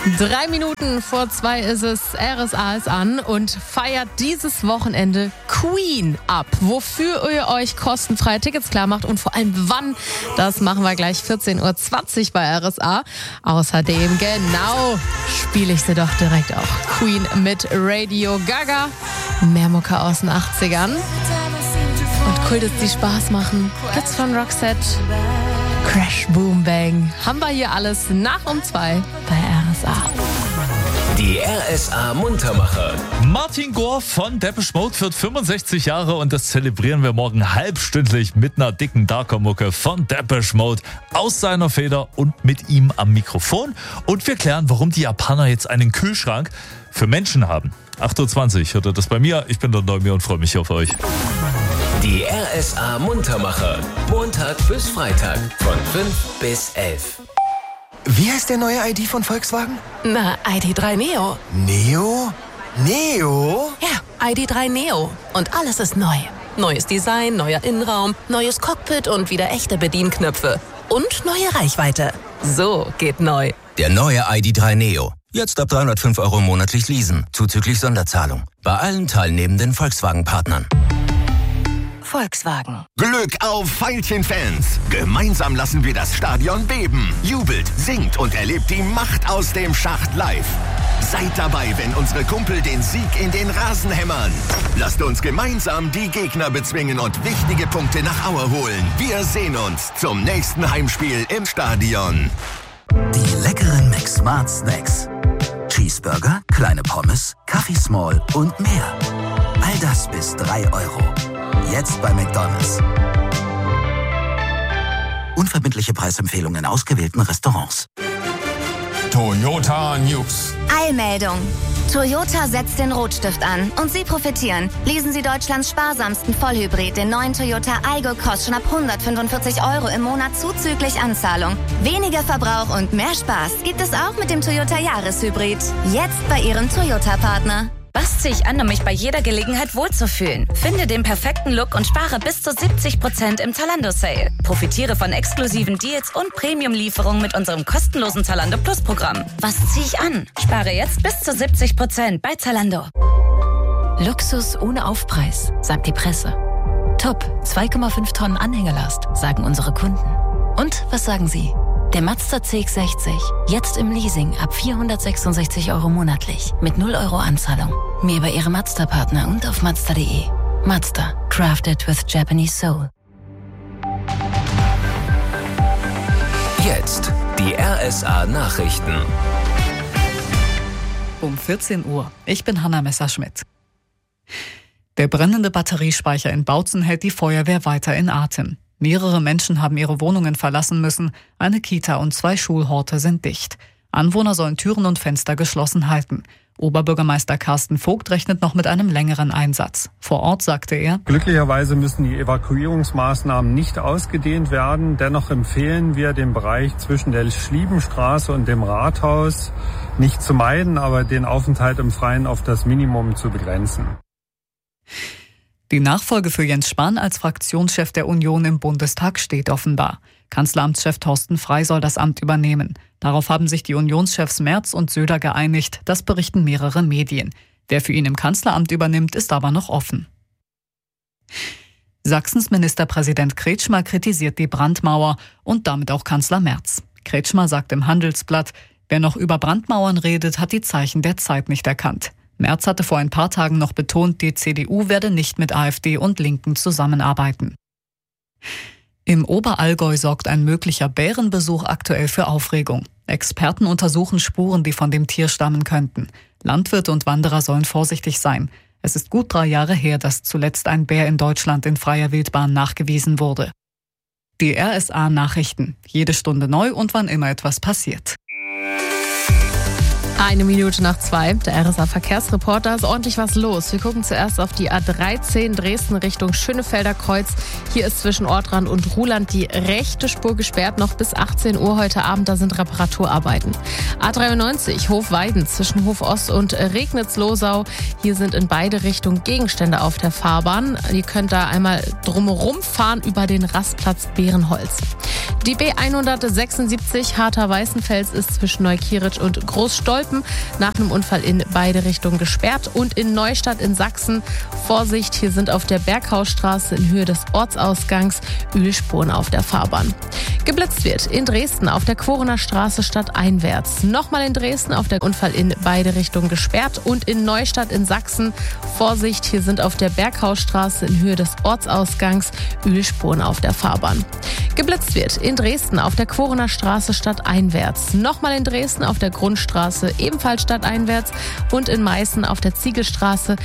3 Minuten vor 2 ist es, RSA ist an und feiert dieses Wochenende Queen ab. Wofür ihr euch kostenfreie Tickets klar macht und vor allem wann, das machen wir gleich 14.20 Uhr bei RSA. Außerdem, genau, spiele ich sie doch direkt auch. Queen mit Radio Gaga, mehr Mucke aus den 80ern und Kultus, die Spaß machen. Gibt's von Roxette, Crash Boom Bang. Haben wir hier alles nach um 2 bei RSA. Die RSA Muntermacher. Martin Gore von Depeche Mode wird 65 Jahre und das zelebrieren wir morgen halbstündlich mit einer dicken Darker-Mucke von Depeche Mode aus seiner Feder und mit ihm am Mikrofon. Und wir klären, warum die Japaner jetzt einen Kühlschrank für Menschen haben. 8.20 Uhr hört ihr das bei mir. Ich bin der Neumir und freue mich auf euch. Die RSA Muntermacher. Montag bis Freitag von 5 bis 11. Wie heißt der neue ID von Volkswagen? Na, ID.3 Neo. Neo? Neo? Ja, ID.3 Neo. Und alles ist neu. Neues Design, neuer Innenraum, neues Cockpit und wieder echte Bedienknöpfe. Und neue Reichweite. So geht neu. Der neue ID.3 Neo. Jetzt ab 305 € monatlich leasen, zuzüglich Sonderzahlung. Bei allen teilnehmenden Volkswagen-Partnern. Volkswagen. Glück auf Veilchen-Fans! Gemeinsam lassen wir das Stadion beben. Jubelt, singt und erlebt die Macht aus dem Schacht live. Seid dabei, wenn unsere Kumpel den Sieg in den Rasen hämmern. Lasst uns gemeinsam die Gegner bezwingen und wichtige Punkte nach Aue holen. Wir sehen uns zum nächsten Heimspiel im Stadion. Die leckeren McSmart Snacks. Cheeseburger, kleine Pommes, Kaffee Small und mehr. All das bis 3 €. Jetzt bei McDonald's. Unverbindliche Preisempfehlungen in ausgewählten Restaurants. Toyota News. Eilmeldung. Toyota setzt den Rotstift an und Sie profitieren. Lesen Sie Deutschlands sparsamsten Vollhybrid, den neuen Toyota Aygo, kostet schon ab 145 € im Monat zuzüglich Anzahlung. Weniger Verbrauch und mehr Spaß gibt es auch mit dem Toyota Jahreshybrid. Jetzt bei Ihrem Toyota-Partner. Was ziehe ich an, um mich bei jeder Gelegenheit wohlzufühlen? Finde den perfekten Look und spare bis zu 70% im Zalando-Sale. Profitiere von exklusiven Deals und Premium-Lieferungen mit unserem kostenlosen Zalando Plus-Programm. Was ziehe ich an? Spare jetzt bis zu 70% bei Zalando. Luxus ohne Aufpreis, sagt die Presse. Top, 2,5 Tonnen Anhängelast, sagen unsere Kunden. Und was sagen Sie? Der Mazda CX-60, jetzt im Leasing ab 466 € monatlich, mit 0 € Anzahlung. Mehr bei Ihrem Mazda-Partner und auf Mazda.de. Mazda, crafted with Japanese soul. Jetzt die RSA Nachrichten. Um 14 Uhr. Ich bin Hanna Messerschmidt. Der brennende Batteriespeicher in Bautzen hält die Feuerwehr weiter in Atem. Mehrere Menschen haben ihre Wohnungen verlassen müssen. Eine Kita und 2 Schulhorte sind dicht. Anwohner sollen Türen und Fenster geschlossen halten. Oberbürgermeister Carsten Vogt rechnet noch mit einem längeren Einsatz. Vor Ort sagte er: Glücklicherweise müssen die Evakuierungsmaßnahmen nicht ausgedehnt werden. Dennoch empfehlen wir, den Bereich zwischen der Schliebenstraße und dem Rathaus nicht zu meiden, aber den Aufenthalt im Freien auf das Minimum zu begrenzen. Die Nachfolge für Jens Spahn als Fraktionschef der Union im Bundestag steht offenbar. Kanzleramtschef Thorsten Frey soll das Amt übernehmen. Darauf haben sich die Unionschefs Merz und Söder geeinigt, das berichten mehrere Medien. Wer für ihn im Kanzleramt übernimmt, ist aber noch offen. Sachsens Ministerpräsident Kretschmer kritisiert die Brandmauer und damit auch Kanzler Merz. Kretschmer sagt im Handelsblatt, wer noch über Brandmauern redet, hat die Zeichen der Zeit nicht erkannt. Merz hatte vor ein paar Tagen noch betont, die CDU werde nicht mit AfD und Linken zusammenarbeiten. Im Oberallgäu sorgt ein möglicher Bärenbesuch aktuell für Aufregung. Experten untersuchen Spuren, die von dem Tier stammen könnten. Landwirte und Wanderer sollen vorsichtig sein. Es ist gut 3 Jahre her, dass zuletzt ein Bär in Deutschland in freier Wildbahn nachgewiesen wurde. Die RSA Nachrichten. Jede Stunde neu und wann immer etwas passiert. 1:02, der RSA-Verkehrsreport, da ist ordentlich was los. Wir gucken zuerst auf die A13 Dresden Richtung Schönefelder Kreuz. Hier ist zwischen Ortrand und Ruhland die rechte Spur gesperrt, noch bis 18 Uhr heute Abend, da sind Reparaturarbeiten. A93 Hofweiden zwischen Hof Ost und Regnitz-Losau. Hier sind in beide Richtungen Gegenstände auf der Fahrbahn. Ihr könnt da einmal drumherum fahren über den Rastplatz Bärenholz. Die B176 Harter-Weißenfels ist zwischen Neukirch und Großstolpen nach einem Unfall in beide Richtungen gesperrt. Und in Neustadt in Sachsen, Vorsicht, hier sind auf der Berghausstraße in Höhe des Ortsausgangs Ölspuren auf der Fahrbahn. Geblitzt wird in Dresden auf der Quorener Straße stadteinwärts. Nochmal in Dresden auf der Unfall in beide Richtungen gesperrt. Und in Neustadt in Sachsen, Vorsicht, hier sind auf der Berghausstraße in Höhe des Ortsausgangs Ölspuren auf der Fahrbahn. Geblitzt wird in Dresden auf der Quorener Straße stadteinwärts. Nochmal in Dresden auf der Grundstraße ebenfalls stadteinwärts und in Meißen auf der Ziegelstraße